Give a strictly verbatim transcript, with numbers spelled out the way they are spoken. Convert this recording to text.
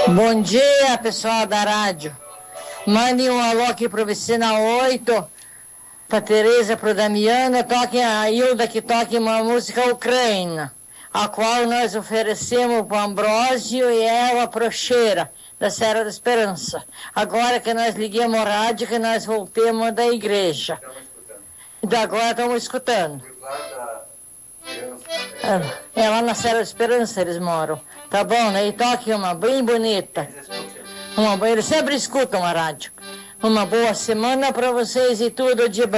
Bom dia, pessoal da rádio. Mande um alô aqui para Vicina oito, para Tereza, para o Damiano. Toque a Hilda, que toque uma música ucraniana, a qual nós oferecemos para o Ambrósio e ela Procheira, da Serra da Esperança. Agora que nós ligamos a rádio, que nós voltemos da igreja. Então agora estamos escutando. É lá na Serra da Esperança eles moram. Tá bom, né? E toque uma bem bonita. Uma, eles sempre escutam a rádio. Uma boa semana para vocês e tudo de bom.